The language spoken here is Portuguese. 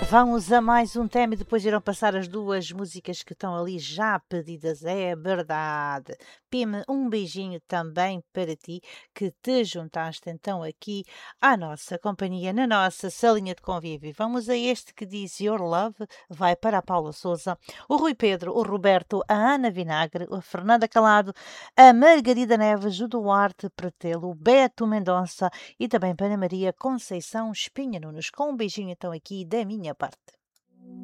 Vamos a mais um tema e depois irão passar as duas músicas que estão ali já pedidas. É verdade. Pime, um beijinho também para ti que te juntaste então aqui à nossa companhia, na nossa salinha de convívio. Vamos a este que diz Your Love, vai para a Paula Souza, o Rui Pedro, o Roberto, a Ana Vinagre, a Fernanda Calado, a Margarida Neves, o Duarte Pretelo, o Beto Mendonça e também para Maria Conceição Espinha Nunes. Com um beijinho então aqui da minha parte.